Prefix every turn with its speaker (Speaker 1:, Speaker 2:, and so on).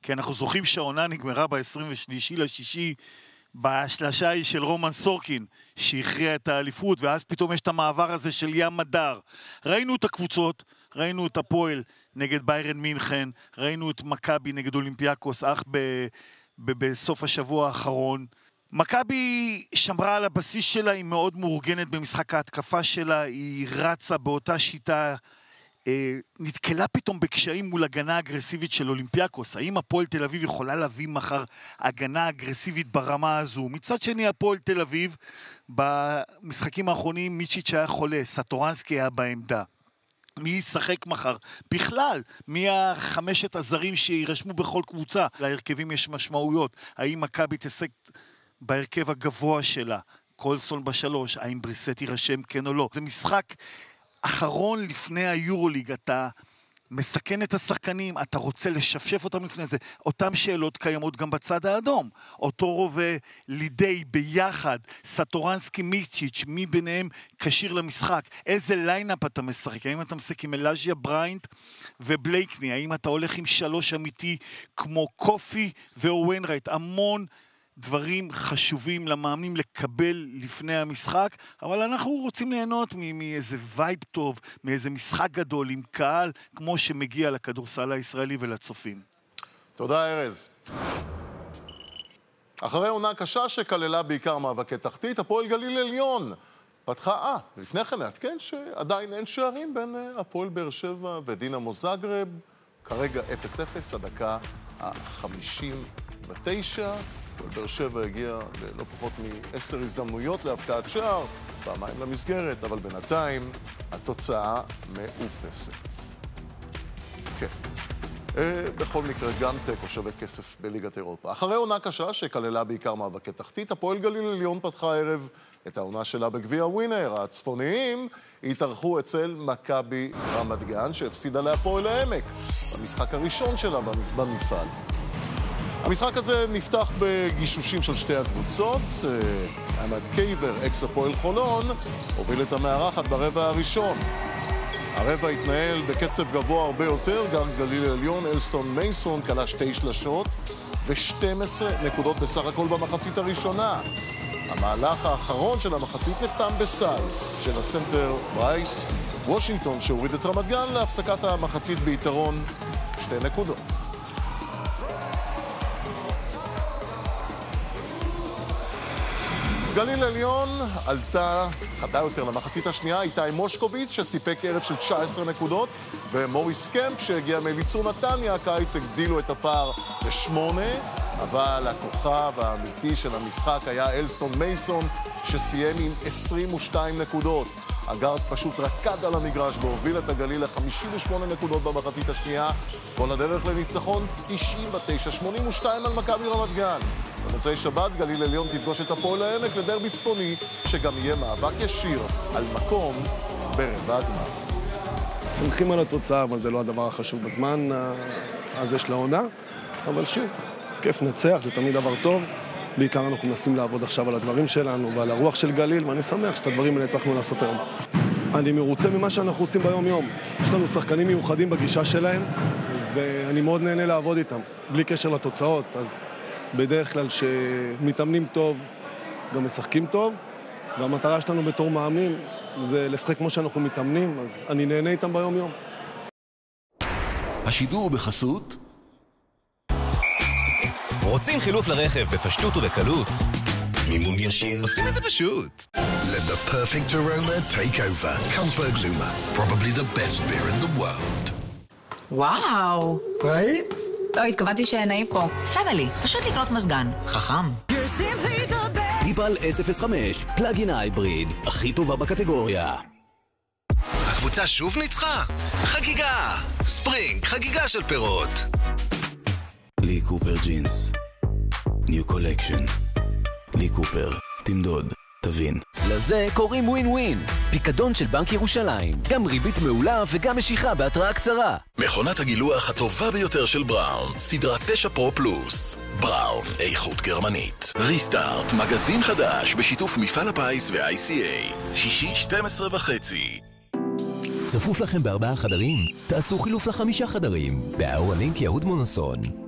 Speaker 1: כי אנחנו זוכרים שהעונה נגמרה ב-23/6, בהשלשה היא של רומן סורקין, שהכריע את האליפות, ואז פתאום יש את המעבר הזה של ים מדר. ראינו את הקבוצות, ראינו את הפועל נגד ביירן מינכן, ראינו את מכבי נגד אולימפיאקוס, אך בסוף השבוע האחרון. מכבי שמרה על הבסיס שלה, היא מאוד מאורגנת במשחק ההתקפה שלה, היא רצה באותה שיטה, נתקלה פתאום בקשיים מול הגנה אגרסיבית של אולימפיאקוס. האם הפועל תל אביב יכולה להביא מחר הגנה אגרסיבית ברמה הזו? מצד שני, הפועל תל אביב, במשחקים האחרונים מיצ'יץ' היה חולה, סטורנסקי היה בעמדה. מי ישחק מחר? בכלל, מי החמשת הזרים שירשמו בכל קבוצה? להרכבים יש משמעויות. האם מכבי תשחק בהרכב הגבוה שלה? קולסון בשלוש, האם בריסט יירשם כן או לא? זה משחק אחרון לפני היורוליג, אתה מסכן את השחקנים, אתה רוצה לשפשף אותם לפני זה, אותם שאלות קיימות גם בצד האדום, אותו רובה לידי ביחד, סטורנסקי מיצ'יץ', מי ביניהם קשיר למשחק, איזה ליינאפ אתה משחק, האם אתה משחק עם אלאז'יה בריינט ובלייקני, האם אתה הולך עם שלוש אמיתי כמו קופי ואוונרייט, המון דברים חשובים למאמנים לקבל לפני המשחק, אבל אנחנו רוצים ליהנות מאיזה וייב טוב, מאיזה משחק גדול עם קהל, כמו שמגיע לכדורסל הישראלי ולצופים.
Speaker 2: תודה ארז. אחרי עונה קשה שכללה בעיקר מאבקי תחתית, הפועל גליל עליון פתחה, לפני כן נעדכן שעדיין אין שערים בין הפועל באר שבע ודינמו זאגרב, כרגע 0-0, הדקה ה-59, באר שבע הגיע ללא פחות מ10 הזדמנויות להפתעת שער, פעמיים למסגרת, אבל בינתיים התוצאה מאופסת. כן. בכל מקרה, גם תיקו שווה כסף בליגת אירופה. אחרי עונה קשה שכללה בעיקר מאבקי תחתית, הפועל גליל עליון פתחה הערב את העונה שלה בגביע ווינר. הצפוניים התארחו אצל מכבי רמת גן, שהפסידה להפועל העמק, במשחק הראשון שלה במפעל. המשחק הזה נפתח בגישושים של שתי הקבוצות. עמד קייבר, אקס הפועל חולון, הוביל את המארחת ברבע הראשון. הרבע התנהל בקצב גבוה הרבה יותר, גם גליל עליון, אלסטון מייסון, כלה 2 שלשות ו12 נקודות בסך הכל במחצית הראשונה. המהלך האחרון של המחצית נחתם בסל של הסנטר ברייס וושינגטון, שהוריד את רמת גן להפסקת המחצית ביתרון 2 נקודות. גליל עליון עלתה חדה יותר למחצית השנייה, איתי מושקוביץ שסיפק ערב של 19 נקודות, ומוריס קמפ שהגיע מליצור נתניה, הקיץ הגדילו את הפער ל8, אבל הכוכב האמיתי של המשחק היה אלסטון מייסון שסיים עם 22 נקודות. הגארד פשוט רקד על המגרש והוביל את הגליל ל58 נקודות במחצית השנייה, כל הדרך לניצחון 99-82 על מכבי רמת גן. במוצאי שבת גליל עליון תפגוש את הפועל העמק לדרבי צפוני, שגם יהיה מאבק ישיר על מקום ברבע הגמר.
Speaker 3: שמחים על התוצאה, אבל זה לא הדבר החשוב בזמן הזה של העונה. אבל שוב, כיף נצח, זה תמיד דבר טוב. בעיקר אנחנו מנסים לעבוד עכשיו על הדברים שלנו ועל הרוח של גליל, ואני שמח שאת הדברים האלה הצלחנו לעשות היום. אני מרוצה ממה שאנחנו עושים ביום יום. יש לנו שחקנים מיוחדים בגישה שלהם, ואני מאוד נהנה לעבוד איתם, בלי קשר לתוצאות. אז בדרך כלל שמתאמנים טוב, גם משחקים טוב, והמטרה שלנו בתור מאמנים זה לשחק כמו שאנחנו מתאמנים, אז אני נהנה איתם ביום יום.
Speaker 4: השידור בחסות
Speaker 5: רוצים חילוף לרכב בפשטות ובקלות? מימון ישיר. עושים את זה פשוט.
Speaker 4: Let the perfect aroma take over. Carlsberg Luma, probably the best beer in the world.
Speaker 6: וואו.
Speaker 7: ראית?
Speaker 6: לא, התכוונתי שנעים פה. פמילי, פשוט לקנות מזגן. חכם.
Speaker 5: דיפל S05, פלאגין הייבריד, הכי טובה בקטגוריה. הקבוצה שוב ניצחה? חגיגה! ספרינג, חגיגה של פירות. לי קופר ג'ינס. ניו קולקשן. לי קופר. תמדוד. תבין. לזה קוראים ווין ווין. פיקדון של בנק ירושלים. גם ריבית מעולה וגם משיכה בהתראה קצרה.
Speaker 4: מכונת הגילוח הטובה ביותר של בראון. סדרה 9 פרו פלוס. בראון, איכות גרמנית. ריסטארט, מגזין חדש בשיתוף מפעל הפיס ו-ICA. שישי 12:30.
Speaker 5: צפוף לכם ב4 חדרים? תעשו חילוף ל5 חדרים. באהרון לינק יהוד מונוסון.